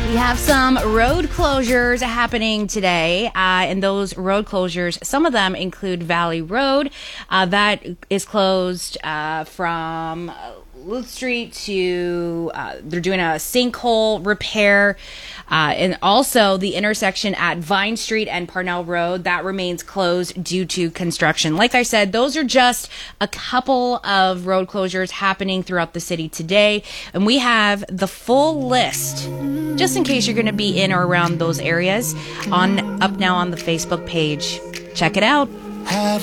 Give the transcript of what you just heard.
We have some road closures happening today, and those road closures, some of them include Valley Road. That is closed from Luth Street to, they're doing a sinkhole repair, and also the intersection at Vine Street and Parnell Road, that remains closed due to construction. Like I said, those are just a couple of road closures happening throughout the city today, and we have the full list, just in case you're going to be in or around those areas, up now on the Facebook page. Check it out.